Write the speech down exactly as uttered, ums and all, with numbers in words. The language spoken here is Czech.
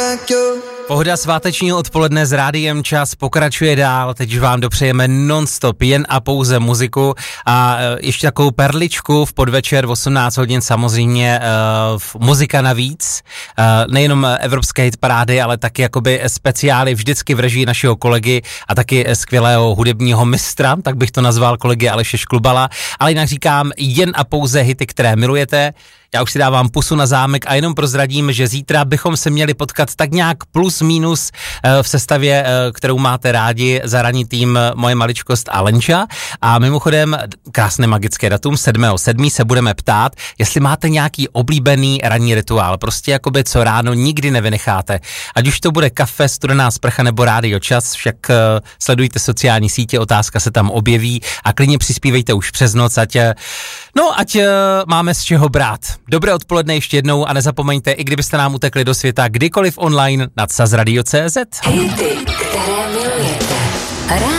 Pohoda svátečního odpoledne s Rádiem Čas pokračuje dál, teď vám dopřejeme non-stop jen a pouze muziku a ještě takovou perličku v podvečer v osmnáct hodin samozřejmě uh, muzika navíc, uh, nejenom evropské hitparády, ale taky jakoby speciály vždycky v režii našeho kolegy a taky skvělého hudebního mistra, tak bych to nazval, kolegy Aleše Šklubala, ale jinak říkám jen a pouze hity, které milujete. Já už si dávám pusu na zámek a jenom prozradím, že zítra bychom se měli potkat tak nějak plus minus v sestavě, kterou máte rádi, za ranní tým Moje maličkost a Lenča. A mimochodem, krásné magické datum, sedmého sedmého se budeme ptát, jestli máte nějaký oblíbený ranní rituál, prostě jakoby co ráno nikdy nevynecháte. Ať už to bude kafe, studená sprcha nebo Rádio Čas, však uh, sledujte sociální sítě, otázka se tam objeví a klidně přispívejte už přes noc, ať, no, ať uh, máme z čeho brát. Dobré odpoledne ještě jednou a nezapomeňte, i kdybyste nám utekli do světa, kdykoliv online nad sazradio tečka cé zet. Hity, které milujete.